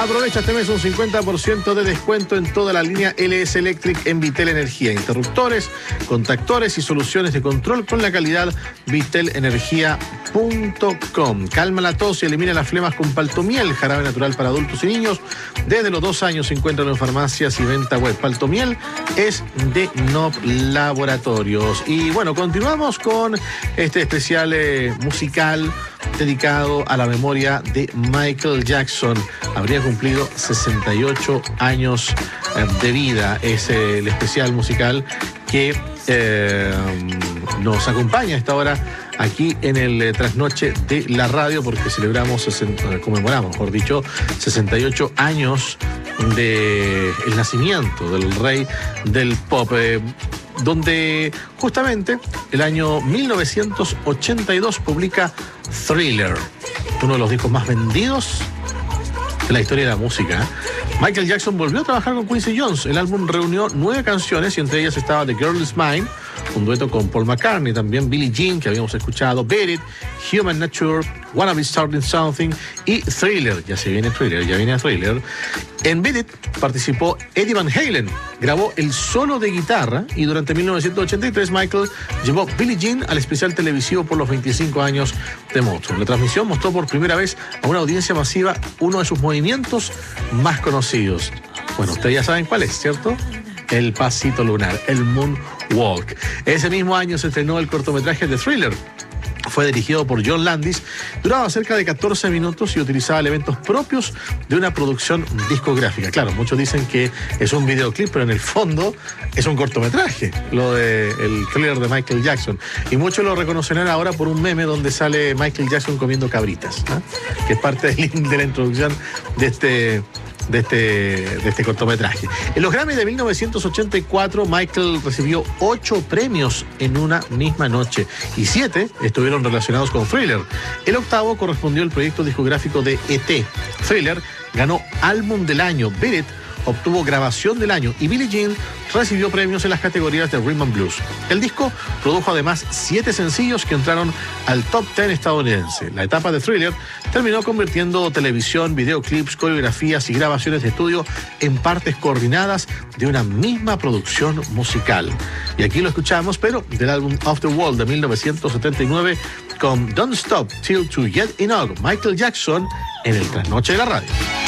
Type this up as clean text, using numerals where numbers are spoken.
Aprovecha este mes un 50% de descuento en toda la línea LS Electric en Vitel Energía. Interruptores, contactores y soluciones de control con la calidad vitelenergia.com. Calma la tos y elimina las flemas con Paltomiel, jarabe natural para adultos y niños. Desde los 2 años se encuentran en farmacias y venta web. Paltomiel es de Nob Laboratorios. Y bueno, continuamos con este especial musical dedicado a la memoria de Michael Jackson. Habría cumplido 68 años de vida. Es el especial musical que nos acompaña a esta hora aquí en el trasnoche de la radio, porque conmemoramos, mejor dicho, 68 años del nacimiento del rey del pop, donde justamente el año 1982 publica Thriller, uno de los discos más vendidos de la historia de la música. Michael Jackson volvió a trabajar con Quincy Jones. El álbum reunió 9 canciones y entre ellas estaba The Girl Is Mine, un dueto con Paul McCartney, también Billie Jean, que habíamos escuchado, Beat It, Human Nature, Wanna Be Starting Something y Thriller. Ya viene Thriller. En Beat It participó Eddie Van Halen, grabó el solo de guitarra y durante 1983 Michael llevó Billie Jean al especial televisivo por los 25 años de Motown. La transmisión mostró por primera vez a una audiencia masiva uno de sus movimientos más conocidos. Bueno, ustedes ya saben cuál es, ¿cierto? El pasito lunar, el moonwalk. Ese mismo año se estrenó el cortometraje de Thriller. Fue dirigido por John Landis, duraba cerca de 14 minutos y utilizaba elementos propios de una producción discográfica. Claro, muchos dicen que es un videoclip, pero en el fondo es un cortometraje, lo de el Thriller de Michael Jackson. Y muchos lo reconocerán ahora por un meme donde sale Michael Jackson comiendo cabritas, ¿no? Que es parte de la introducción de este cortometraje. En los Grammy de 1984, Michael recibió 8 premios en una misma noche y 7 estuvieron relacionados con Thriller. El octavo correspondió al proyecto discográfico de E.T. Thriller ganó Álbum del Año, Beat It obtuvo Grabación del Año y Billie Jean recibió premios en las categorías de Rhythm and Blues. El disco produjo además 7 sencillos que entraron al top 10 estadounidense. La etapa de Thriller terminó convirtiendo televisión, videoclips, coreografías y grabaciones de estudio en partes coordinadas de una misma producción musical. Y aquí lo escuchamos, pero del álbum Off the Wall de 1979 con Don't Stop Till to Get Enough, Michael Jackson en el trasnoche de la radio.